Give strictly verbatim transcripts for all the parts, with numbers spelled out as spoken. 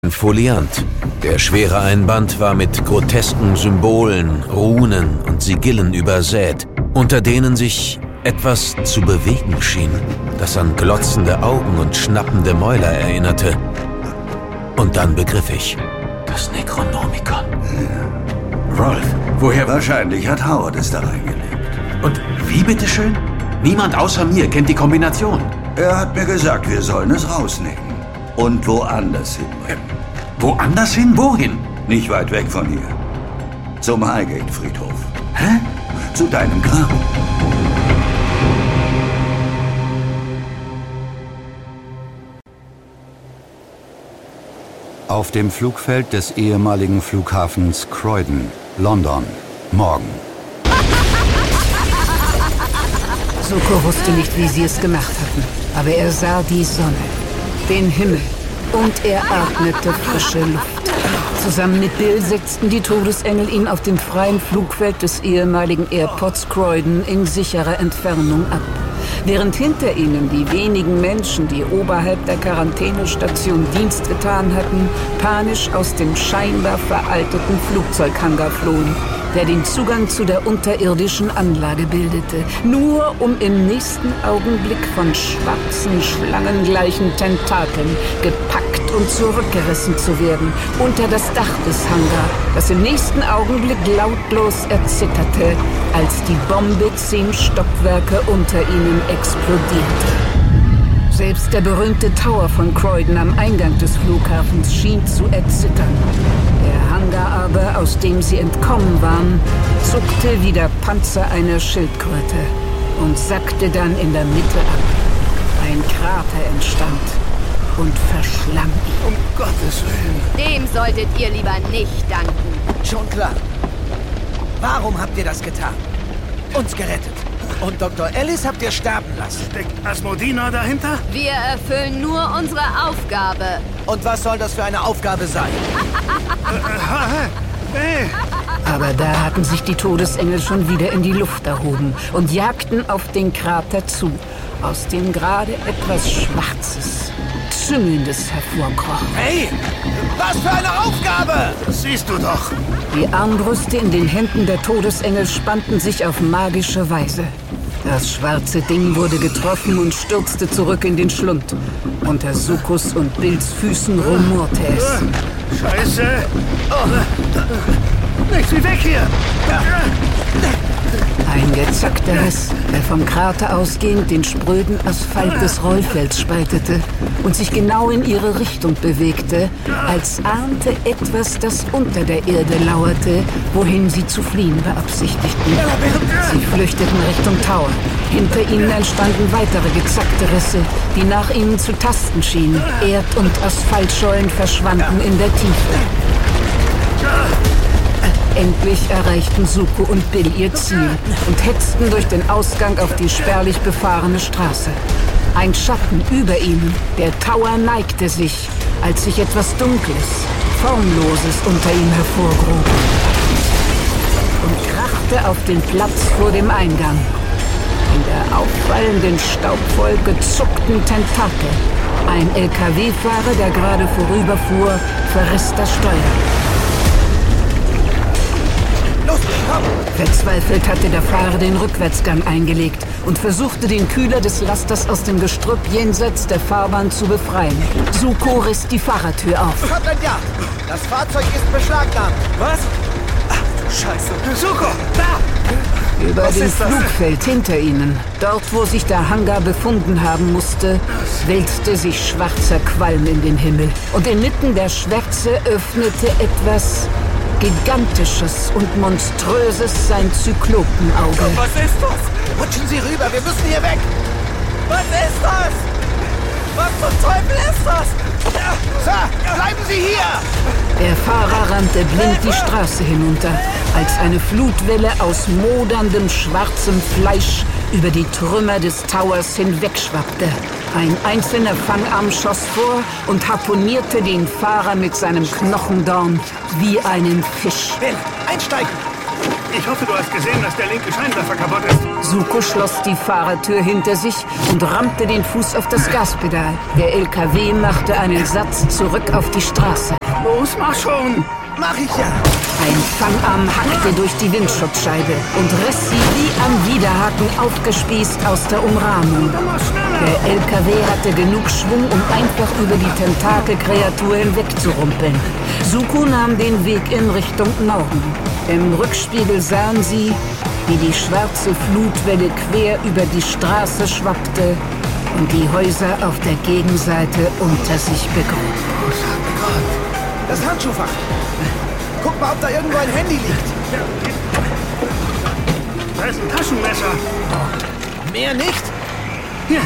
Foliant. Der schwere Einband war mit grotesken Symbolen, Runen und Sigillen übersät, unter denen sich etwas zu bewegen schien, das an glotzende Augen und schnappende Mäuler erinnerte. Und dann begriff ich: das Necronomicon. Ja. Rolf, woher? Wahrscheinlich hat Howard es da reingelegt. Und wie bitteschön? Niemand außer mir kennt die Kombination. Er hat mir gesagt, wir sollen es rausnehmen. Und woanders hinbringen. Äh, woanders hin? Wohin? Nicht weit weg von hier. Zum Highgate-Friedhof. Hä? Zu deinem Grab. Auf dem Flugfeld des ehemaligen Flughafens Croydon, London. Morgen. Zuko wusste nicht, wie sie es gemacht hatten, aber er sah die Sonne, den Himmel und er atmete frische Luft. Zusammen mit Bill setzten die Todesengel ihn auf dem freien Flugfeld des ehemaligen Airports Croydon in sicherer Entfernung ab, während hinter ihnen die wenigen Menschen, die oberhalb der Quarantänestation Dienst getan hatten, panisch aus dem scheinbar veralteten Flugzeughangar flohen, der den Zugang zu der unterirdischen Anlage bildete, nur um im nächsten Augenblick von schwarzen, schlangengleichen Tentakeln gepackt und zurückgerissen zu werden, unter das Dach des Hangar, das im nächsten Augenblick lautlos erzitterte, als die Bombe zehn Stockwerke unter ihnen explodierte. Selbst der berühmte Tower von Croydon am Eingang des Flughafens schien zu erzittern. Der Hangar aber, aus dem sie entkommen waren, zuckte wie der Panzer einer Schildkröte und sackte dann in der Mitte ab. Ein Krater entstand und verschlang ihn. Um Gottes Willen. Dem solltet ihr lieber nicht danken. Schon klar. Warum habt ihr das getan? Uns gerettet. Und Doktor Ellis habt ihr sterben lassen. Steckt Asmodina dahinter? Wir erfüllen nur unsere Aufgabe. Und was soll das für eine Aufgabe sein? Hey. Aber da hatten sich die Todesengel schon wieder in die Luft erhoben und jagten auf den Krater zu, aus dem gerade etwas Schwarzes, Züngelndes hervorkroch. Hey! Was für eine Aufgabe! Das siehst du doch. Die Armbrüste in den Händen der Todesengel spannten sich auf magische Weise. Das schwarze Ding wurde getroffen und stürzte zurück in den Schlund. Unter Sukos und Bills Füßen rumorte es. Scheiße! Oh. Nichts wie weg hier! Ein gezackter Riss, der vom Krater ausgehend den spröden Asphalt des Rollfelds spaltete und sich genau in ihre Richtung bewegte, als ahnte etwas, das unter der Erde lauerte, wohin sie zu fliehen beabsichtigten. Sie flüchteten Richtung Tower. Hinter ihnen entstanden weitere gezackte Risse, die nach ihnen zu tasten schienen. Erd- und Asphaltschollen verschwanden in der Tiefe. Endlich erreichten Zuko und Bill ihr Ziel und hetzten durch den Ausgang auf die spärlich befahrene Straße. Ein Schatten über ihnen, der Tower, neigte sich, als sich etwas Dunkles, Formloses unter ihm hervorgrub und krachte auf den Platz vor dem Eingang. In der auffallenden Staubwolke zuckten Tentakel. Ein L K W-Fahrer, der gerade vorüberfuhr, verriss das Steuer. Verzweifelt hatte der Fahrer den Rückwärtsgang eingelegt und versuchte, den Kühler des Lasters aus dem Gestrüpp jenseits der Fahrbahn zu befreien. Zuko riss die Fahrertür auf. Scotland Yard! Das Fahrzeug ist beschlagnahmt. Was? Ach du Scheiße. Zuko, da! Über Was dem ist das? Flugfeld hinter ihnen, dort wo sich der Hangar befunden haben musste, wälzte sich schwarzer Qualm in den Himmel. Und inmitten der Schwärze öffnete etwas Gigantisches und Monströses sein Zyklopenauge. Was ist das? Rutschen Sie rüber, wir müssen hier weg! Was ist das? Was zum Teufel ist das? Sir, bleiben Sie hier! Der Fahrer rannte blind die Straße hinunter, als eine Flutwelle aus moderndem schwarzem Fleisch über die Trümmer des Towers hinwegschwappte. Ein einzelner Fangarm schoss vor und harpunierte den Fahrer mit seinem Knochendorn wie einen Fisch. Bill, einsteigen! Ich hoffe, du hast gesehen, dass der linke Scheinwerfer kaputt ist. Suko schloss die Fahrertür hinter sich und rammte den Fuß auf das Gaspedal. Der L K W machte einen Satz zurück auf die Straße. Los, mach schon! Mach ich ja! Ein Fangarm hackte durch die Windschutzscheibe und riss sie wie am Widerhaken aufgespießt aus der Umrahmung. Der L K W hatte genug Schwung, um einfach über die Tentakelkreatur hinwegzurumpeln. Suko nahm den Weg in Richtung Norden. Im Rückspiegel sahen sie, wie die schwarze Flutwelle quer über die Straße schwappte und die Häuser auf der Gegenseite unter sich begrub. Das Handschuhfach. Guck mal, ob da irgendwo ein Handy liegt. Da ist ein Taschenmesser. Mehr nicht? Hier.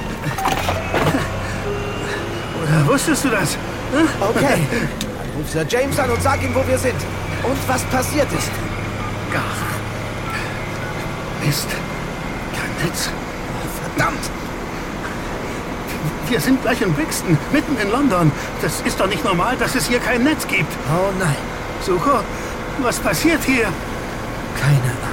Oder wusstest du das? Hm? Okay. Dann ruf Sir James an und sag ihm, wo wir sind. Und was passiert ist. Ach. Mist. Kein Netz. Verdammt! Wir sind gleich in Brixton, mitten in London. Das ist doch nicht normal, dass es hier kein Netz gibt. Oh nein. Suko, was passiert hier? Keine Ahnung.